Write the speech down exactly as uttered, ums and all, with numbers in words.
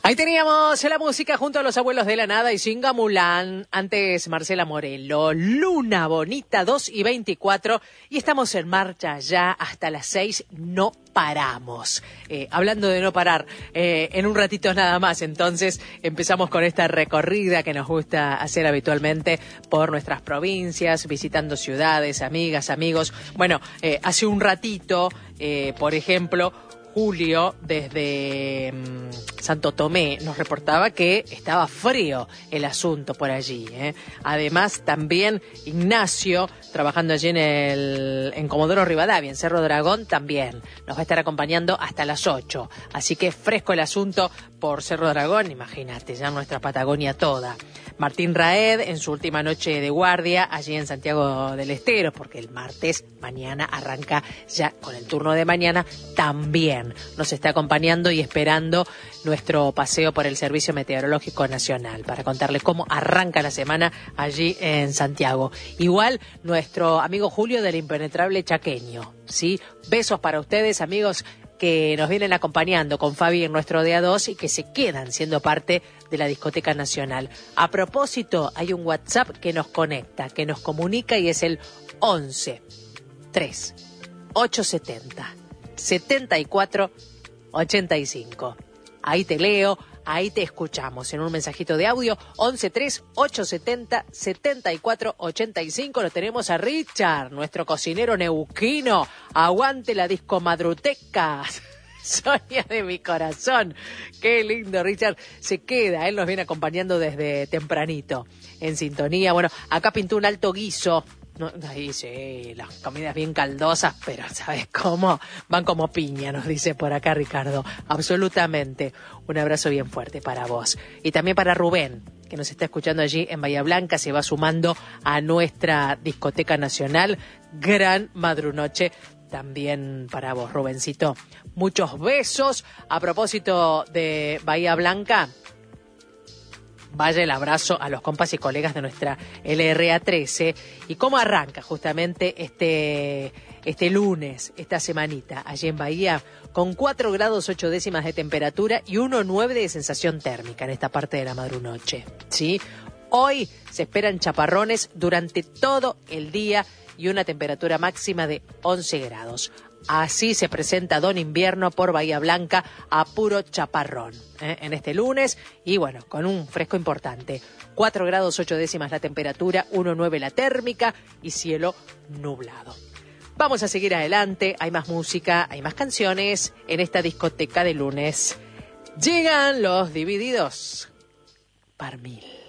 Ahí teníamos la música junto a los abuelos de la nada y Singamulán. Antes Marcela Morelo, Luna Bonita, dos y veinticuatro. Y estamos en marcha ya hasta las seis. No paramos. Eh, hablando de no parar, eh, en un ratito nada más. Entonces empezamos con esta recorrida que nos gusta hacer habitualmente por nuestras provincias, visitando ciudades, amigas, amigos. Bueno, eh, hace un ratito, eh, por ejemplo, Julio, desde mmm, Santo Tomé, nos reportaba que estaba frío el asunto por allí, ¿eh? Además, también Ignacio, trabajando allí en el en Comodoro Rivadavia, en Cerro Dragón, también nos va a estar acompañando hasta las ocho. Así que fresco el asunto por Cerro Dragón, imagínate, ya nuestra Patagonia toda. Martín Raed, en su última noche de guardia, allí en Santiago del Estero, porque el martes, mañana, arranca ya con el turno de mañana, también nos está acompañando y esperando nuestro paseo por el Servicio Meteorológico Nacional, para contarle cómo arranca la semana allí en Santiago. Igual, nuestro amigo Julio del Impenetrable Chaqueño, ¿sí? Besos para ustedes, amigos, que nos vienen acompañando con Fabi en nuestro D A dos y que se quedan siendo parte de la Discoteca Nacional. A propósito, hay un WhatsApp que nos conecta, que nos comunica y es el once tres ochocientos setenta setenta y cuatro ochenta y cinco. Ahí te leo, ahí te escuchamos en un mensajito de audio. once tres ochocientos setenta setenta y cuatro ochenta y cinco. Lo tenemos a Richard, nuestro cocinero neuquino. Aguante la disco madruteca. Sonia de mi corazón. Qué lindo, Richard. Se queda, él nos viene acompañando desde tempranito en sintonía. Bueno, acá pintó un alto guiso. No, ahí sí, las comidas bien caldosas, pero ¿sabes cómo? Van como piña, nos dice por acá Ricardo. Absolutamente. Un abrazo bien fuerte para vos. Y también para Rubén, que nos está escuchando allí en Bahía Blanca, se va sumando a nuestra Discoteca Nacional. Gran madrunoche también para vos, Rubencito. Muchos besos. A propósito de Bahía Blanca, vaya el abrazo a los compas y colegas de nuestra L R A trece. ¿Y cómo arranca justamente este, este lunes, esta semanita, allí en Bahía? Con cuatro grados ocho décimas de temperatura y uno coma nueve de sensación térmica en esta parte de la madrunoche, ¿sí? Hoy se esperan chaparrones durante todo el día y una temperatura máxima de once grados. Así se presenta Don Invierno por Bahía Blanca a puro chaparrón, ¿eh? En este lunes y bueno, con un fresco importante. cuatro grados ocho décimas la temperatura, uno coma nueve la térmica y cielo nublado. Vamos a seguir adelante, hay más música, hay más canciones en esta discoteca de lunes. Llegan los Divididos. Par mil.